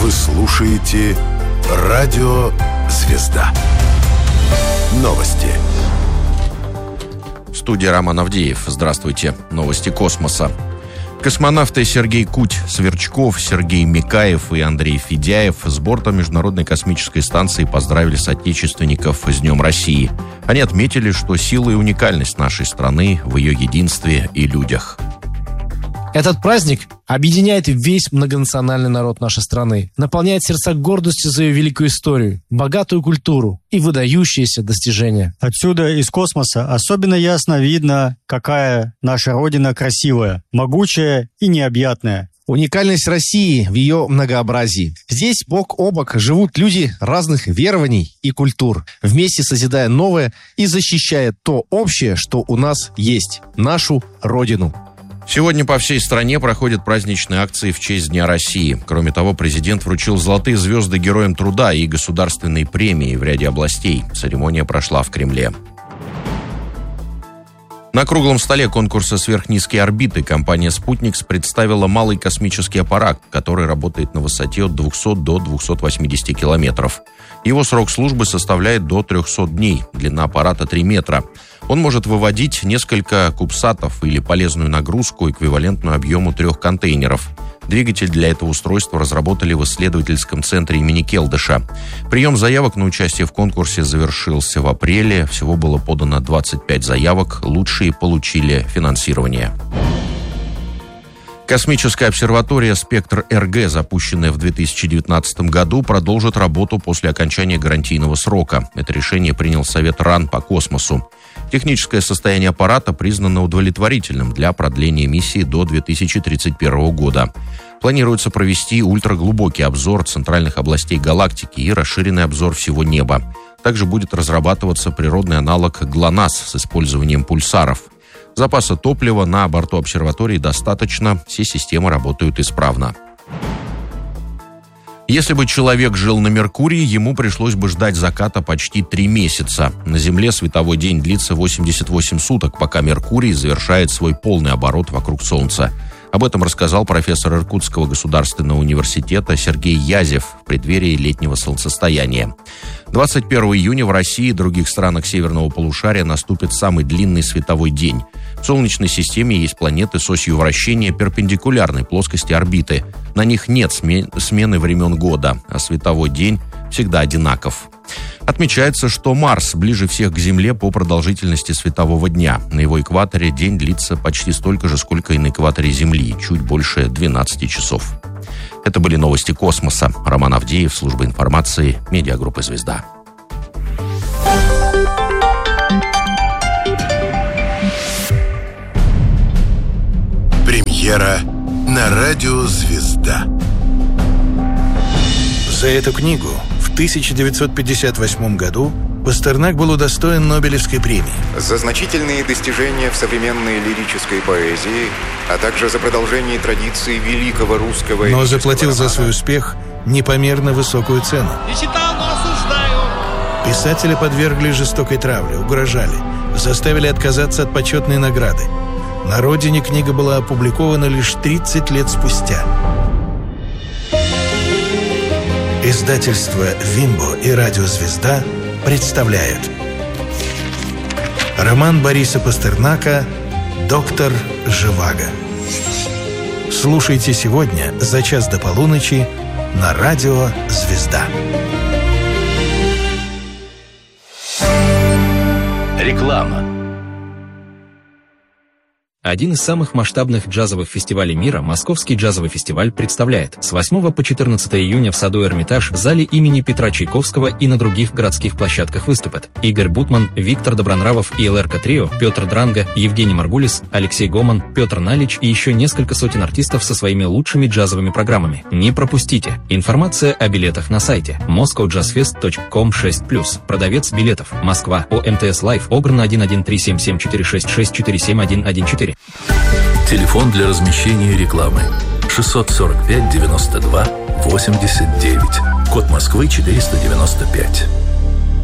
Вы слушаете «Радио Звезда». Новости. В студии Роман Авдеев. Здравствуйте. Новости космоса. Космонавты Сергей Куть-Сверчков, Сергей Микаев и Андрей Федяев с борта Международной космической станции поздравили соотечественников с Днем России. Они отметили, что сила и уникальность нашей страны в ее единстве и людях. Этот праздник объединяет весь многонациональный народ нашей страны, наполняет сердца гордостью за ее великую историю, богатую культуру и выдающиеся достижения. Отсюда, из космоса, особенно ясно видно, какая наша Родина красивая, могучая и необъятная. Уникальность России в ее многообразии. Здесь бок о бок живут люди разных верований и культур, вместе созидая новое и защищая то общее, что у нас есть, нашу Родину. Сегодня по всей стране проходят праздничные акции в честь Дня России. Кроме того, президент вручил золотые звезды Героям труда и государственные премии в ряде областей. Церемония прошла в Кремле. На круглом столе конкурса «Сверхнизкие орбиты» компания «Спутникс» представила малый космический аппарат, который работает на высоте от 200 до 280 километров. Его срок службы составляет до 300 дней, длина аппарата 3 метра. Он может выводить несколько кубсатов или полезную нагрузку, эквивалентную объему 3 контейнеров. Двигатель для этого устройства разработали в исследовательском центре имени Келдыша. Прием заявок на участие в конкурсе завершился в апреле. Всего было подано 25 заявок. Лучшие получили финансирование. Космическая обсерватория «Спектр-РГ», запущенная в 2019 году, продолжит работу после окончания гарантийного срока. Это решение принял Совет РАН по космосу. Техническое состояние аппарата признано удовлетворительным для продления миссии до 2031 года. Планируется провести ультраглубокий обзор центральных областей галактики и расширенный обзор всего неба. Также будет разрабатываться природный аналог ГЛОНАСС с использованием пульсаров. Запаса топлива на борту обсерватории достаточно, все системы работают исправно. Если бы человек жил на Меркурии, ему пришлось бы ждать заката почти 3 месяца. На Земле световой день длится 88 суток, пока Меркурий завершает свой полный оборот вокруг Солнца. Об этом рассказал профессор Иркутского государственного университета Сергей Язев в преддверии летнего солнцестояния. 21 июня в России и других странах северного полушария наступит самый длинный световой день. В Солнечной системе есть планеты с осью вращения перпендикулярной плоскости орбиты. На них нет смены времен года, а световой день всегда одинаков. Отмечается, что Марс ближе всех к Земле по продолжительности светового дня. На его экваторе день длится почти столько же, сколько и на экваторе Земли, чуть больше 12 часов. Это были новости космоса. Роман Авдеев, служба информации, медиагруппа «Звезда». Премьера на радио «Звезда». За эту книгу в 1958 году Пастернак был удостоен Нобелевской премии. За значительные достижения в современной лирической поэзии, а также за продолжение традиции великого русского... Но заплатил за свой успех непомерно высокую цену. Не читал, но осуждаю. Писателя подвергли жестокой травле, угрожали, заставили отказаться от почетной награды. На родине книга была опубликована лишь 30 лет спустя. Издательство «Вимбо» и радио «Звезда» представляют роман Бориса Пастернака «Доктор Живаго». Слушайте сегодня за час до полуночи на радио «Звезда». Реклама. Один из самых масштабных джазовых фестивалей мира, Московский джазовый фестиваль, представляет с 8 по 14 июня в саду Эрмитаж в зале имени Петра Чайковского и на других городских площадках выступят Игорь Бутман, Виктор Добронравов и ЛРК Трио, Петр Дранга, Евгений Маргулис, Алексей Гоман, Петр Налич и еще несколько сотен артистов со своими лучшими джазовыми программами. Не пропустите! Информация о билетах на сайте moscowjazzfest.com/+. Продавец билетов. Москва. ОМТС Лайф. Огрна 1137466474114. Телефон для размещения рекламы 645 92 89. Код Москвы 495.